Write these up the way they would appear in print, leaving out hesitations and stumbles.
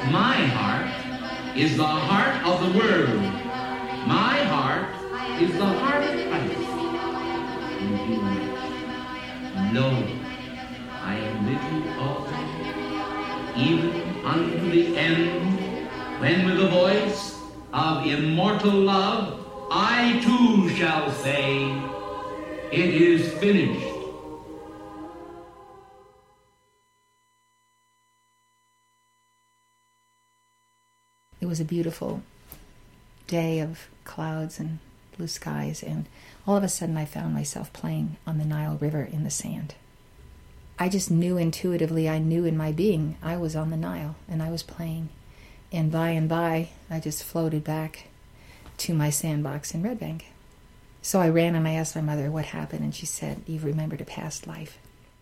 My heart is the heart of the world. My heart is the heart of Christ. Lo, I am with you always, even unto the end, when with the voice of immortal love, I too shall say, it is finished. It was a beautiful day of clouds and blue skies, and all of a sudden I found myself playing on the Nile River in the sand. I just knew intuitively, I knew in my being, I was on the Nile, and I was playing. And by, I just floated back to my sandbox in Red Bank. So I ran and I asked my mother what happened, and she said, "You've remembered a past life."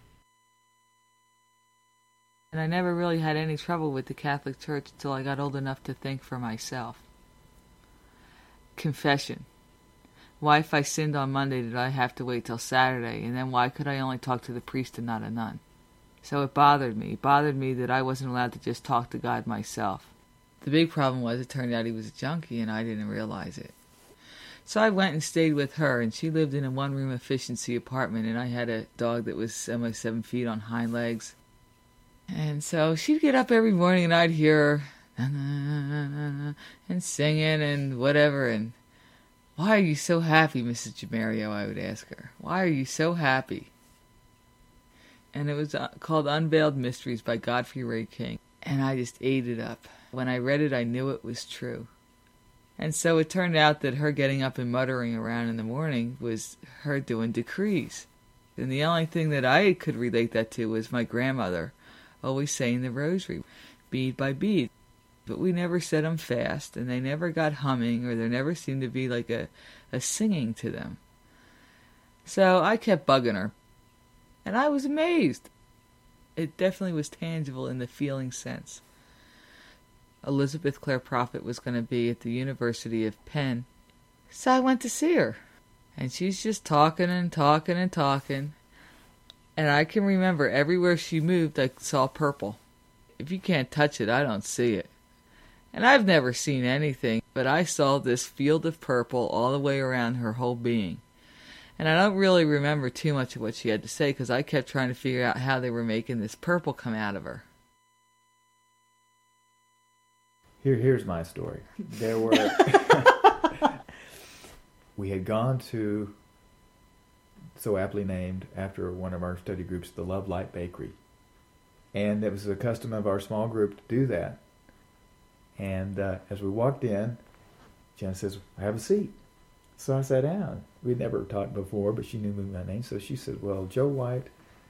And I never really had any trouble with the Catholic Church until I got old enough to think for myself. Confession. Why, if I sinned on Monday, did I have to wait till Saturday? And then why could I only talk to the priest and not a nun? So it bothered me. It bothered me that I wasn't allowed to just talk to God myself. The big problem was it turned out he was a junkie and I didn't realize it. So I went and stayed with her, and she lived in a one-room efficiency apartment, and I had a dog that was almost 7 feet on hind legs. And so she'd get up every morning and I'd hear her and singing and whatever. And "Why are you so happy, Mrs. Jamario?" I would ask her. "Why are you so happy?" And it was called Unveiled Mysteries by Godfrey Ray King. And I just ate it up. When I read it, I knew it was true. And so it turned out that her getting up and muttering around in the morning was her doing decrees. And the only thing that I could relate that to was my grandmother always saying the rosary, bead by bead. But we never said them fast, and they never got humming, or there never seemed to be like a singing to them. So I kept bugging her, and I was amazed. It definitely was tangible in the feeling sense. Elizabeth Clare Prophet was going to be at the University of Penn, so I went to see her. And she's just talking and talking and talking. And I can remember everywhere she moved, I saw purple. If you can't touch it, I don't see it. And I've never seen anything, but I saw this field of purple all the way around her whole being. And I don't really remember too much of what she had to say, because I kept trying to figure out how they were making this purple come out of her. Here's my story. There were... We had gone to, so aptly named after one of our study groups, the Love Light Bakery. And it was the custom of our small group to do that. And as we walked in, Jen says, "Have a seat." So I sat down. We'd never talked before, but she knew me by name. So she said, "Well, Joe White,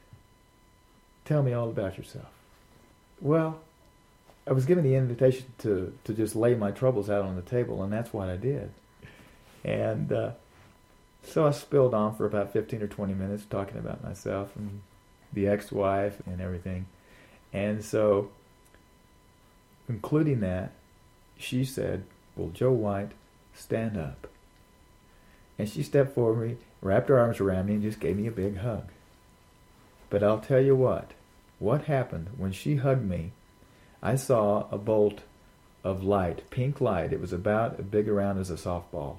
tell me all about yourself." Well, I was given the invitation to just lay my troubles out on the table, and that's what I did. And so I spilled on for about 15 or 20 minutes talking about myself and the ex-wife and everything. And so, concluding that, she said, "Well, Joe White, stand up." And she stepped forward, wrapped her arms around me, and just gave me a big hug. But I'll tell you what happened when she hugged me. I saw a bolt of light, pink light. It was about as big around as a softball,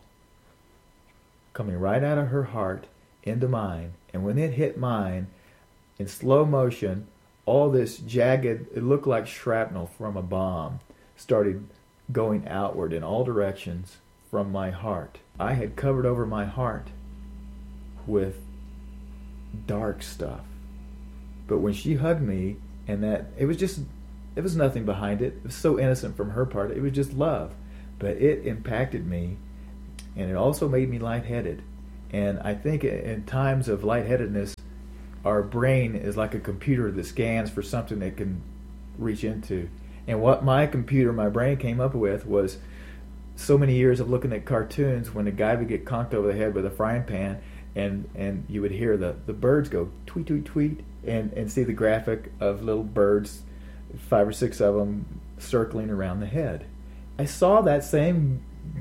coming right out of her heart into mine. And when it hit mine, in slow motion, all this jagged, it looked like shrapnel from a bomb, started going outward in all directions from my heart. I had covered over my heart with dark stuff. But when she hugged me, and that, it was nothing behind it. It was so innocent from her part. It was just love. But it impacted me, and it also made me lightheaded. And I think in times of lightheadedness, our brain is like a computer that scans for something it can reach into. And what my brain came up with was so many years of looking at cartoons when a guy would get conked over the head with a frying pan, and you would hear the birds go tweet, tweet, tweet, and see the graphic of little birds, 5 or 6 of them, circling around the head. I saw that same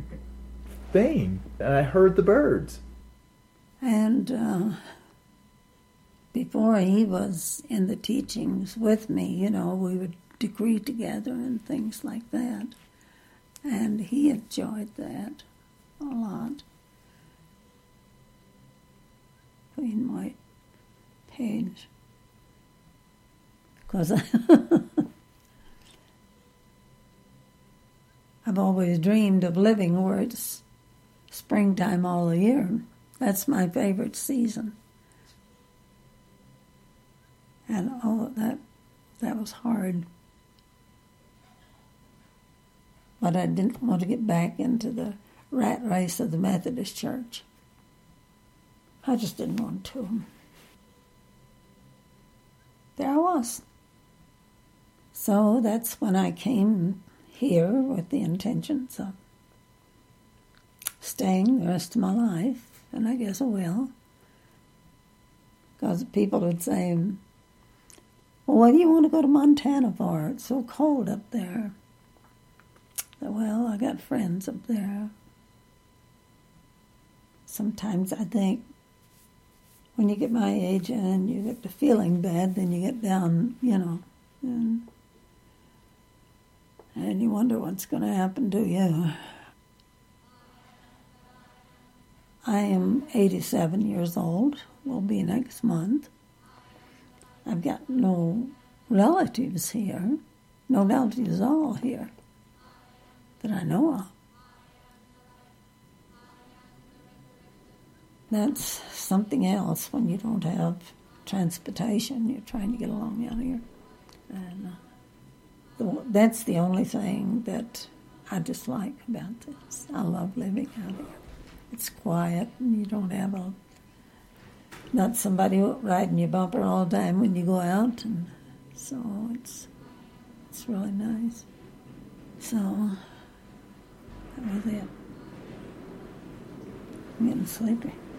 thing, and I heard the birds. And before he was in the teachings with me, we would degree together and things like that. And he enjoyed that a lot. Clean white page. Because I've always dreamed of living where it's springtime all the year. That's my favorite season. And that was hard. But I didn't want to get back into the rat race of the Methodist Church. I just didn't want to. There I was. So that's when I came here with the intentions of staying the rest of my life, and I guess I will. Because people would say, well, what do you want to go to Montana for? It's so cold up there. Well, I got friends up there. Sometimes I think when you get my age and you get to feeling bad, then you get down, and you wonder what's going to happen to you. I am 87 years old, will be next month. I've got no relatives here, no relatives at all here that I know of. That's something else when you don't have transportation. You're trying to get along out here. And that's the only thing that I dislike about this. I love living out here. It's quiet, and you don't have not somebody riding your bumper all the time when you go out, and so it's really nice. So that was it. I'm getting sleepy.